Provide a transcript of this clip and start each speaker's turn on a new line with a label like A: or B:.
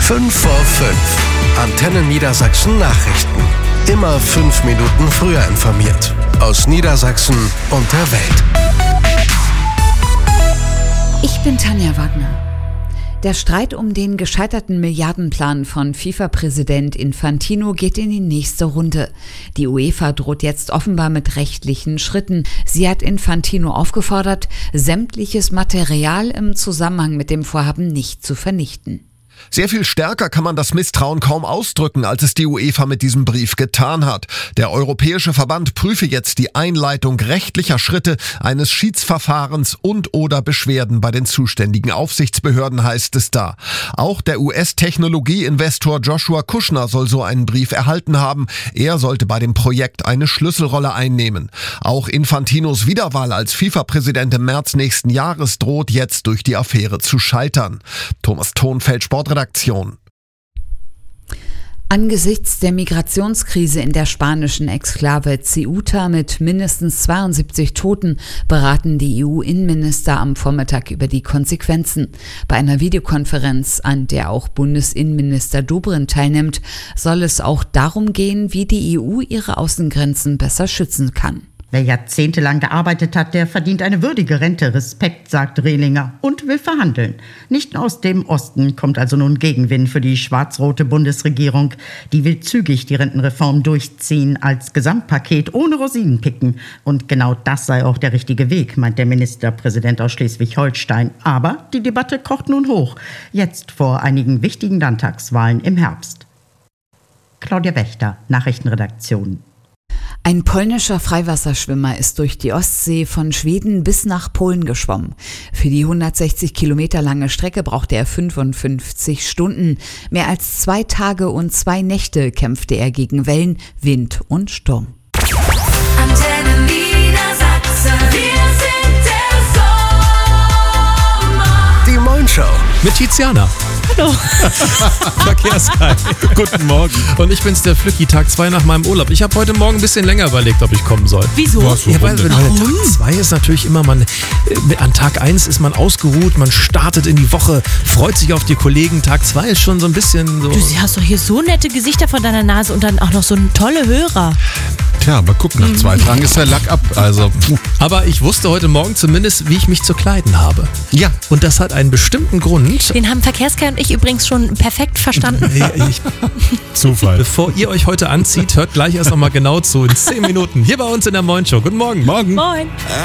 A: 5 vor 5. Antenne Niedersachsen Nachrichten. Immer 5 Minuten früher informiert. Aus Niedersachsen und der Welt.
B: Ich bin Tanja Wagner. Der Streit um den gescheiterten Milliardenplan von FIFA-Präsident Infantino geht in die nächste Runde. Die UEFA droht jetzt offenbar mit rechtlichen Schritten. Sie hat Infantino aufgefordert, sämtliches Material im Zusammenhang mit dem Vorhaben nicht zu vernichten.
C: Sehr viel stärker kann man das Misstrauen kaum ausdrücken, als es die UEFA mit diesem Brief getan hat. Der Europäische Verband prüfe jetzt die Einleitung rechtlicher Schritte, eines Schiedsverfahrens und/oder Beschwerden bei den zuständigen Aufsichtsbehörden, heißt es da. Auch der US-Technologieinvestor Joshua Kushner soll so einen Brief erhalten haben. Er sollte bei dem Projekt eine Schlüsselrolle einnehmen. Auch Infantinos Wiederwahl als FIFA-Präsident im März nächsten Jahres droht jetzt durch die Affäre zu scheitern. Thomas Thonfeld, Sportredaktion.
B: Angesichts der Migrationskrise in der spanischen Exklave Ceuta mit mindestens 72 Toten beraten die EU-Innenminister am Vormittag über die Konsequenzen. Bei einer Videokonferenz, an der auch Bundesinnenminister Dobrindt teilnimmt, soll es auch darum gehen, wie die EU ihre Außengrenzen besser schützen kann.
D: Wer jahrzehntelang gearbeitet hat, der verdient eine würdige Rente. Respekt, sagt Rehlinger und will verhandeln. Nicht aus dem Osten kommt also nun Gegenwind für die schwarz-rote Bundesregierung. Die will zügig die Rentenreform durchziehen als Gesamtpaket ohne Rosinenpicken. Und genau das sei auch der richtige Weg, meint der Ministerpräsident aus Schleswig-Holstein. Aber die Debatte kocht nun hoch. Jetzt vor einigen wichtigen Landtagswahlen im Herbst. Claudia Wächter, Nachrichtenredaktion.
B: Ein polnischer Freiwasserschwimmer ist durch die Ostsee von Schweden bis nach Polen geschwommen. Für die 160 Kilometer lange Strecke brauchte er 55 Stunden. Mehr als 2 Tage und 2 Nächte kämpfte er gegen Wellen, Wind und Sturm.
E: Antenne Niedersachsen, wir sind der Sommer.
A: Die Moin-Show.
F: Mit Tiziana.
G: Hallo.
F: Verkehrskai.
G: Guten Morgen.
F: Und ich bin's, der Flücki, Tag 2 nach meinem Urlaub. Ich habe heute Morgen ein bisschen länger überlegt, ob ich kommen soll.
G: Wieso?
F: Ja, weil Tag 2 ist natürlich immer, an Tag 1 ist man ausgeruht, man startet in die Woche, freut sich auf die Kollegen. Tag 2 ist schon so ein bisschen so...
G: Du hast doch hier so nette Gesichter vor deiner Nase und dann auch noch so tolle Hörer.
H: Tja, aber guck, nach 2 Tagen ist der Lack ab. Also.
F: Aber ich wusste heute Morgen zumindest, wie ich mich zu kleiden habe.
H: Ja.
F: Und das hat einen bestimmten Grund.
G: Den haben Verkehrskai und ich übrigens schon perfekt verstanden.
H: Zufall.
F: Bevor ihr euch heute anzieht, hört gleich erst noch mal genau zu in 10 Minuten. Hier bei uns in der Moin-Show. Guten Morgen.
H: Morgen.
G: Moin.